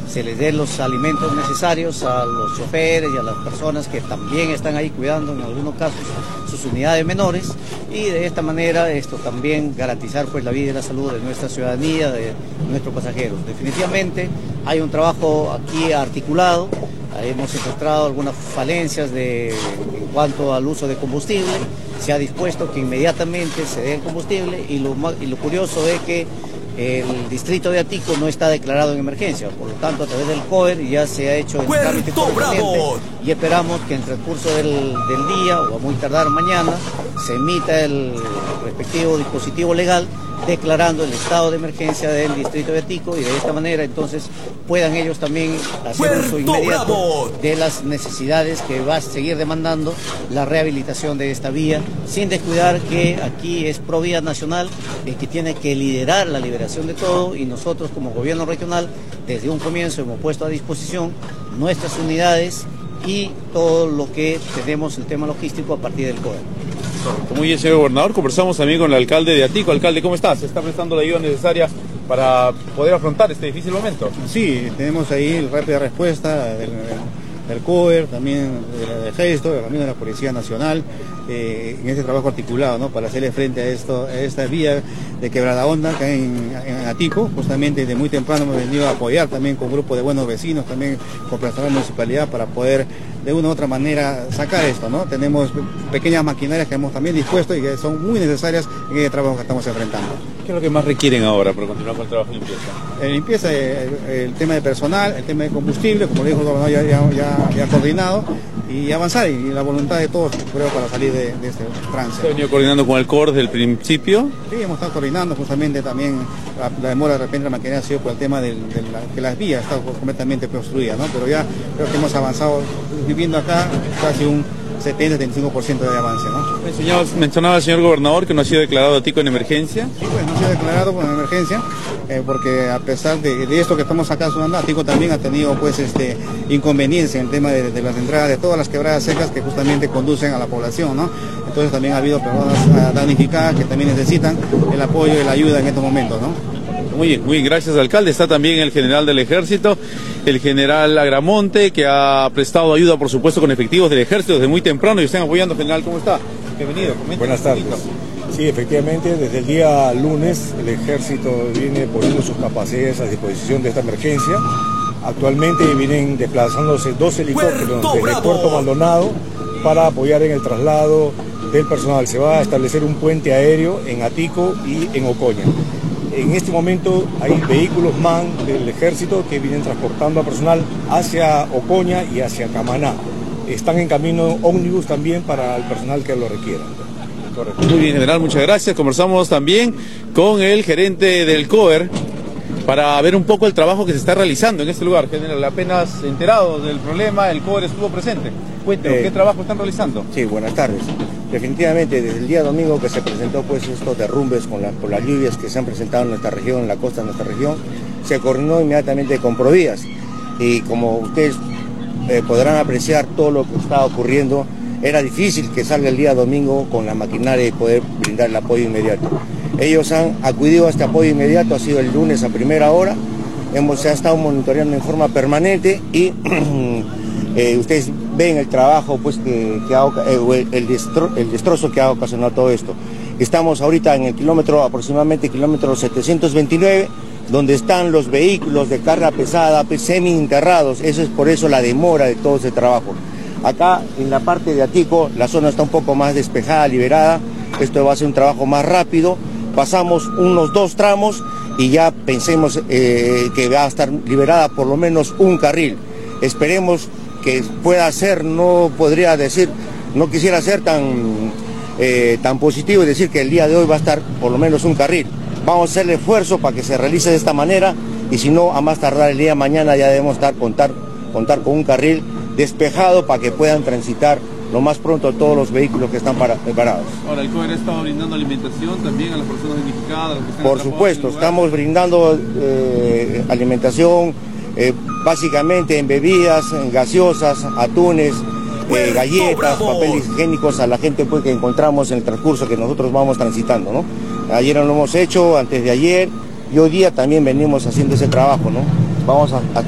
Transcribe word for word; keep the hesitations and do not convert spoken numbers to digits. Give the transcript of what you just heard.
se les dé los alimentos necesarios a los choferes y a las personas que también están ahí cuidando en algunos casos sus unidades menores, y de esta manera esto también garantizar pues la vida y la salud de nuestra ciudadanía, de nuestros pasajeros. Definitivamente hay un trabajo aquí articulado. Hemos encontrado algunas falencias de, en cuanto al uso de combustible. Se ha dispuesto que inmediatamente se dé el combustible, y lo, y lo curioso es que el distrito de Atico no está declarado en emergencia, por lo tanto a través del C O E R ya se ha hecho el trámite correspondiente, y esperamos que en el transcurso del, del día o a muy tardar mañana se emita el respectivo dispositivo legal declarando el estado de emergencia del distrito de Atico, y de esta manera entonces puedan ellos también hacer uso inmediato de las necesidades que va a seguir demandando la rehabilitación de esta vía, sin descuidar que aquí es Provía Nacional el que tiene que liderar la liberación de todo, y nosotros como gobierno regional desde un comienzo hemos puesto a disposición nuestras unidades y todo lo que tenemos, el tema logístico, a partir del C O E R. Muy bien, señor gobernador. Conversamos también con el alcalde de Atico. Alcalde, ¿cómo está? ¿Se está prestando la ayuda necesaria para poder afrontar este difícil momento? Sí, tenemos ahí la rápida respuesta del, del C O E R, también del Ejército, también de la Policía Nacional, eh, en este trabajo articulado, ¿no?, para hacerle frente a, esto, a esta vía de Quebrada Honda acá en, en Atico. Justamente desde muy temprano hemos venido a apoyar también con un grupo de buenos vecinos, también con personal de la municipalidad, para poder de una u otra manera sacar esto, ¿no? Tenemos pequeñas maquinarias que hemos también dispuesto y que son muy necesarias en el trabajo que estamos enfrentando. ¿Qué es lo que más requieren ahora para continuar con el trabajo de limpieza? En limpieza, el, el tema de personal, el tema de combustible, como dijo el gobernador, ya, ya, ya, ya coordinado, y avanzar, y la voluntad de todos, creo, para salir de, de este trance. ¿Se ha venido coordinando con el C O E R desde el principio? Sí, hemos estado coordinando justamente también. La, la demora de repente de la maquinaria ha sido por el tema de, de la, que las vías están completamente construidas, ¿no? Pero ya creo que hemos avanzado, viviendo acá, casi un setenta a setenta y cinco por ciento de avance, ¿no? Mencionaba, mencionaba el señor gobernador que no ha sido declarado Atico en emergencia. Sí, pues no ha sido declarado en emergencia, eh, porque a pesar de, de esto que estamos acá sonando, Atico también ha tenido pues este inconveniencia en el tema de, de las entradas de todas las quebradas secas que justamente conducen a la población, ¿no? Entonces también ha habido personas damnificadas que también necesitan el apoyo y la ayuda en estos momentos, ¿no? Muy bien, muy bien, gracias, alcalde. Está también el general del Ejército, el general Agramonte, que ha prestado ayuda, por supuesto, con efectivos del Ejército desde muy temprano y están apoyando. General, ¿cómo está? Bienvenido. Buenas tardes. Sí, efectivamente, desde el día lunes el Ejército viene poniendo sus capacidades a disposición de esta emergencia. Actualmente vienen desplazándose dos helicópteros desde Puerto Maldonado para apoyar en el traslado del personal. Se va a establecer un puente aéreo en Atico y en Ocoña. En este momento hay vehículos M A N del Ejército que vienen transportando a personal hacia Ocoña y hacia Camaná. Están en camino ómnibus también para el personal que lo requiera. Correcto. Muy bien, general, muchas gracias. Conversamos también con el gerente del C O E R para ver un poco el trabajo que se está realizando en este lugar. General, apenas enterado del problema, el C O E R estuvo presente. Cuéntenos, eh, ¿qué trabajo están realizando? Sí, buenas tardes. Definitivamente, desde el día domingo que se presentó pues estos derrumbes con la, por las lluvias que se han presentado en nuestra región, en la costa de nuestra región, se coordinó inmediatamente con Provías. Y como ustedes eh, podrán apreciar todo lo que está ocurriendo, era difícil que salga el día domingo con la maquinaria y poder brindar el apoyo inmediato. Ellos han acudido a este apoyo inmediato, ha sido el lunes a primera hora, hemos se ha estado monitoreando en forma permanente y eh, ustedes ven el trabajo pues que, que ha, eh, el, destro, el destrozo que ha ocasionado todo esto. Estamos ahorita en el kilómetro, aproximadamente kilómetro setecientos veintinueve, donde están los vehículos de carga pesada pues, semi-enterrados. Eso es por eso la demora de todo ese trabajo. Acá en la parte de Atico la zona está un poco más despejada, liberada. Esto va a ser un trabajo más rápido. Pasamos unos dos tramos y ya pensemos eh, que va a estar liberada por lo menos un carril. Esperemos que pueda ser, no podría decir, no quisiera ser tan, eh, tan positivo y decir que el día de hoy va a estar por lo menos un carril. Vamos a hacer el esfuerzo para que se realice de esta manera y si no, a más tardar el día de mañana ya debemos estar, contar, contar con un carril despejado para que puedan transitar lo más pronto todos los vehículos que están para, parados. Ahora, ¿el C O E R está brindando alimentación también a las personas damnificadas? Por supuesto, estamos brindando eh, alimentación, eh, básicamente en bebidas, en gaseosas, atunes, eh, galletas, papeles higiénicos a la gente pues, que encontramos en el transcurso que nosotros vamos transitando, ¿no? Ayer lo hemos hecho, antes de ayer, y hoy día también venimos haciendo ese trabajo, ¿no? Vamos a, a